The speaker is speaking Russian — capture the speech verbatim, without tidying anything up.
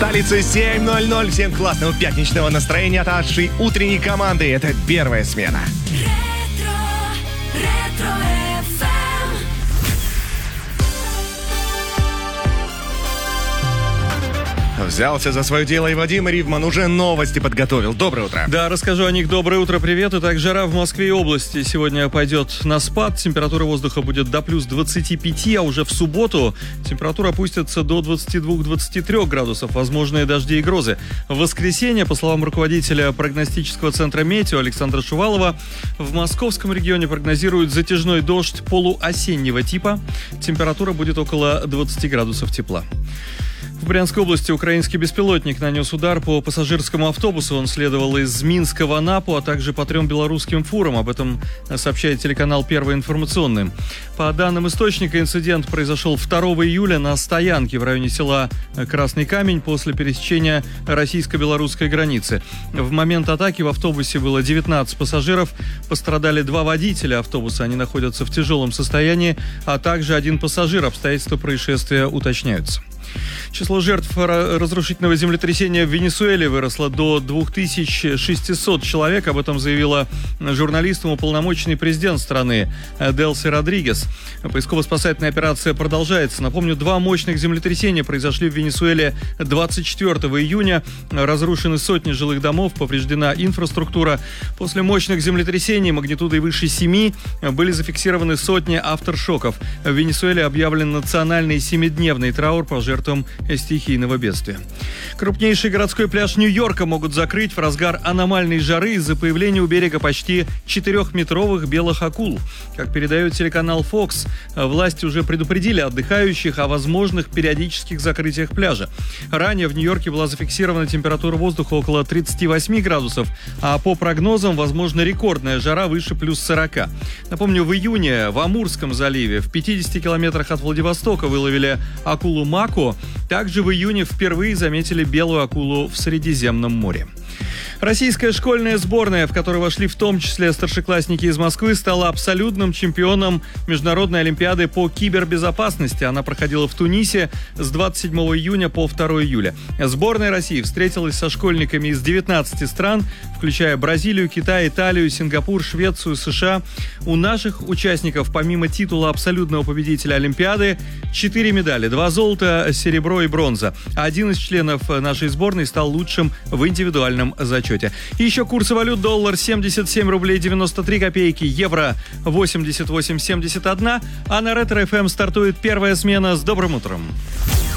столице семь ноль ноль. Всем классного пятничного настроения от нашей утренней команды. Это первая смена. Ретро, ретро эф эм. Взялся за свое дело и Вадим Ривман уже новости подготовил. Доброе утро. Да, расскажу о них. Доброе утро, привет. Итак, жара в Москве и области сегодня пойдет на спад. Температура воздуха будет до плюс двадцати пяти, а уже в субботу температура опустится до двадцати двух — двадцати трёх градусов. Возможные дожди и грозы. В воскресенье, по словам руководителя прогностического центра «Метео» Александра Шувалова, в московском регионе прогнозируют затяжной дождь полуосеннего типа. Температура будет около двадцати градусов тепла. В Брянской области украинский беспилотник нанес удар по пассажирскому автобусу. Он следовал из Минска в Анапу, а также по трем белорусским фурам. Об этом сообщает телеканал «Первый информационный». По данным источника, инцидент произошел второго июля на стоянке в районе села Красный Камень после пересечения российско-белорусской границы. В момент атаки в автобусе было девятнадцать пассажиров. Пострадали два водителя автобуса. Они находятся в тяжелом состоянии, а также один пассажир. Обстоятельства происшествия уточняются. Число жертв разрушительного землетрясения в Венесуэле выросло до двух тысяч шестисот человек. Об этом заявила журналистам уполномоченный президент страны Делси Родригес. Поисково-спасательная операция продолжается. Напомню, два мощных землетрясения произошли в Венесуэле двадцать четвёртого июня. Разрушены сотни жилых домов, повреждена инфраструктура. После мощных землетрясений магнитудой выше семи были зафиксированы сотни авторшоков. В Венесуэле объявлен национальный семидневный траур по жертвам стихийного бедствия. Крупнейший городской пляж Нью-Йорка могут закрыть в разгар аномальной жары из-за появления у берега почти четырехметровых белых акул. Как передает телеканал Fox, власти уже предупредили отдыхающих о возможных периодических закрытиях пляжа. Ранее в Нью-Йорке была зафиксирована температура воздуха около тридцати восьми градусов, а по прогнозам возможна рекордная жара выше плюс сорока. Напомню, в июне в Амурском заливе в пятидесяти километрах от Владивостока выловили акулу мако. Также в июне впервые заметили белую акулу в Средиземном море. Российская школьная сборная, в которую вошли в том числе старшеклассники из Москвы, стала абсолютным чемпионом Международной олимпиады по кибербезопасности. Она проходила в Тунисе с двадцать седьмого июня по второго июля. Сборная России встретилась со школьниками из девятнадцати стран, включая Бразилию, Китай, Италию, Сингапур, Швецию, США. У наших участников, помимо титула абсолютного победителя Олимпиады, четыре медали, два золота, серебро и бронза. Один из членов нашей сборной стал лучшим в индивидуальном зачете. И еще курсы валют: доллар семьдесят семь рублей девяносто три копейки, евро восемьдесят восемь семьдесят один. А на Ретро эф эм стартует первая смена. С добрым утром.